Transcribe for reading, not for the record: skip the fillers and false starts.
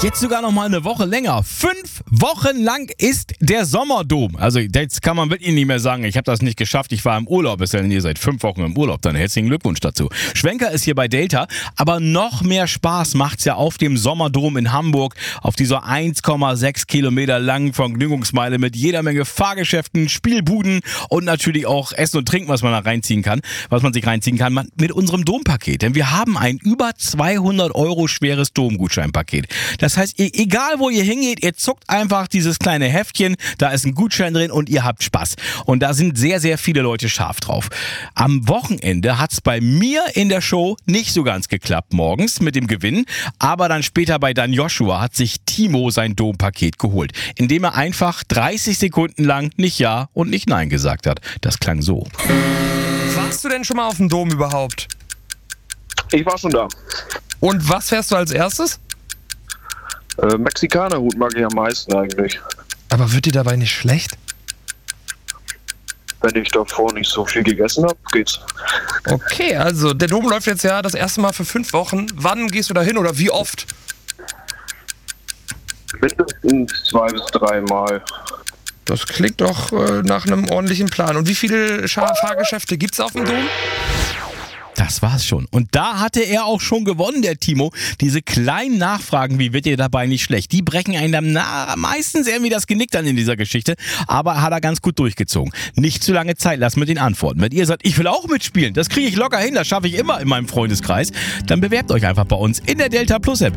Jetzt sogar noch mal eine Woche länger. 5 Wochen lang ist der Sommerdom. Also jetzt kann man wirklich nicht mehr sagen, ich habe das nicht geschafft, ich war im Urlaub. Es sei denn, ihr seid 5 Wochen im Urlaub, dann herzlichen Glückwunsch dazu. Schwenker ist hier bei Delta, aber noch mehr Spaß macht's ja auf dem Sommerdom in Hamburg, auf dieser 1,6 Kilometer langen Vergnügungsmeile mit jeder Menge Fahrgeschäften, Spielbuden und natürlich auch Essen und Trinken, was man sich reinziehen kann, mit unserem Dompaket. Denn wir haben ein über 200 € schweres Domgutscheinpaket. Das heißt, egal wo ihr hingeht, ihr zuckt einfach dieses kleine Heftchen, da ist ein Gutschein drin und ihr habt Spaß. Und da sind sehr, sehr viele Leute scharf drauf. Am Wochenende hat's bei mir in der Show nicht so ganz geklappt morgens mit dem Gewinn, aber dann später bei Dan Joshua hat sich Timo sein Dompaket geholt, indem er einfach 30 Sekunden lang nicht Ja und nicht Nein gesagt hat. Das klang so. Warst du denn schon mal auf dem Dom überhaupt? Ich war schon da. Und was fährst du als erstes? Mexikanerhut mag ich am meisten eigentlich. Aber wird dir dabei nicht schlecht? Wenn ich davor nicht so viel gegessen habe, geht's. Okay, also der Dom läuft jetzt ja das erste Mal für 5 Wochen. Wann gehst du da hin oder wie oft? Mindestens 2 bis 3 Mal. Das klingt doch nach einem ordentlichen Plan. Und wie viele Fahrgeschäfte gibt's auf dem Dom? Das war's schon. Und da hatte er auch schon gewonnen, der Timo. Diese kleinen Nachfragen, wie wird dir dabei nicht schlecht, die brechen einem dann meistens irgendwie das Genick dann in dieser Geschichte. Aber hat er ganz gut durchgezogen. Nicht zu lange Zeit lassen mit den Antworten. Wenn ihr sagt, ich will auch mitspielen, das kriege ich locker hin, das schaffe ich immer in meinem Freundeskreis, dann bewerbt euch einfach bei uns in der Delta Plus App.